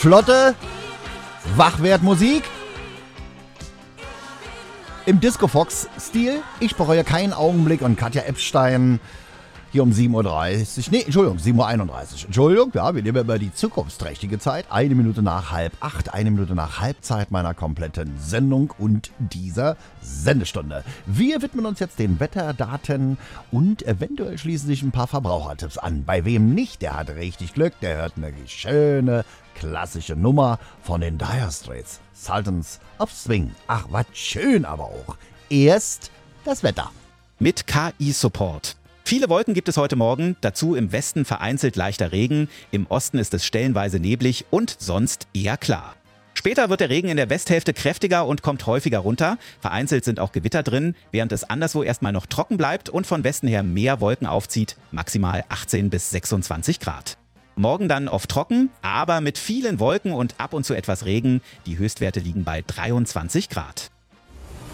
Flotte Wachwertmusik im Disco-Fox-Stil. Ich bereue keinen Augenblick und Katja Epstein hier um 7.30 Uhr. Nee, Entschuldigung, 7.31 Uhr. Entschuldigung, ja, wir nehmen über die zukunftsträchtige Zeit. 1 Minute nach 7:30, 1 Minute nach Halbzeit meiner kompletten Sendung und dieser Sendestunde. Wir widmen uns jetzt den Wetterdaten und eventuell schließen sich ein paar Verbrauchertipps an. Bei wem nicht, der hat richtig Glück, der hört eine schöne, klassische Nummer von den Dire Straits. Sultans of Swing. Ach, was schön aber auch. Erst das Wetter. Mit KI-Support. Viele Wolken gibt es heute Morgen, dazu im Westen vereinzelt leichter Regen, im Osten ist es stellenweise neblig und sonst eher klar. Später wird der Regen in der Westhälfte kräftiger und kommt häufiger runter. Vereinzelt sind auch Gewitter drin, während es anderswo erstmal noch trocken bleibt und von Westen her mehr Wolken aufzieht, maximal 18 bis 26 Grad. Morgen dann oft trocken, aber mit vielen Wolken und ab und zu etwas Regen. Die Höchstwerte liegen bei 23 Grad.